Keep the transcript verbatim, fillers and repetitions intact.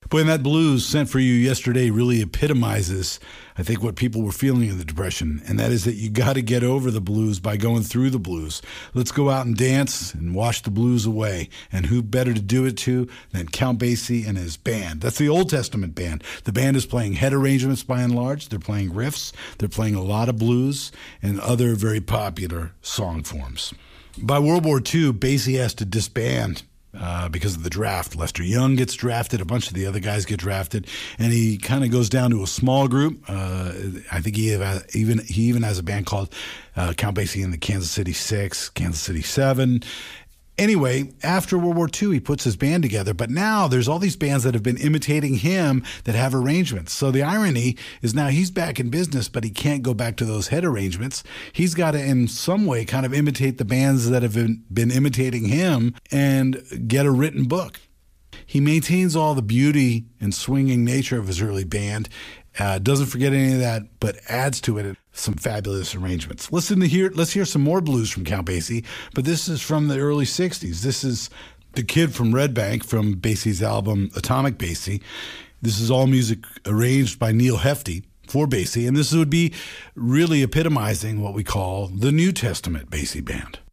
Boy, and that blues sent for you yesterday really epitomizes, I think, what people were feeling in the Depression, and that is that you got to get over the blues by going through the blues. Let's go out and dance and wash the blues away. And who better to do it to than Count Basie and his band? That's the Old Testament band. The band is playing head arrangements by and large. They're playing riffs. They're playing a lot of blues and other very popular song forms. By World War Two, Basie has to disband Uh, because of the draft. Lester Young gets drafted, a bunch of the other guys get drafted, and he kind of goes down to a small group. Uh, I think he have, even he even has a band called uh, Count Basie and the Kansas City Six, Kansas City Seven. Anyway, after World War Two, he puts his band together, but now there's all these bands that have been imitating him that have arrangements. So the irony is now he's back in business, but he can't go back to those head arrangements. He's got to, in some way, kind of imitate the bands that have been, been imitating him and get a written book. He maintains all the beauty and swinging nature of his early band, uh, doesn't forget any of that, but adds to it some fabulous arrangements. Listen to hear, let's hear some more blues from Count Basie, but this is from the early sixties. This is the kid from Red Bank from Basie's album Atomic Basie. This is all music arranged by Neil Hefti for Basie, and this would be really epitomizing what we call the New Testament Basie Band.